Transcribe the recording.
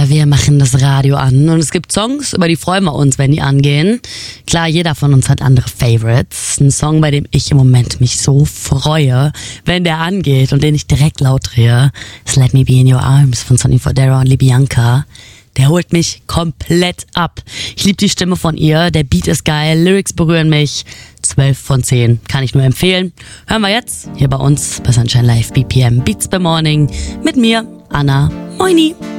wir machen das Radio an und es gibt Songs, über die freuen wir uns, wenn die angehen. Klar, jeder von uns hat andere Favorites. Ein Song, bei dem ich im Moment mich so freue, wenn der angeht und den ich direkt laut drehe, ist Let Me Be In Your Arms von Sonny Fodera und Libianca. Der holt mich komplett ab. Ich liebe die Stimme von ihr, der Beat ist geil, Lyrics berühren mich. 12 von 10, kann ich nur empfehlen. Hören wir jetzt hier bei uns bei Sunshine Live BPM Beats by Morning mit mir, Anna. Moini!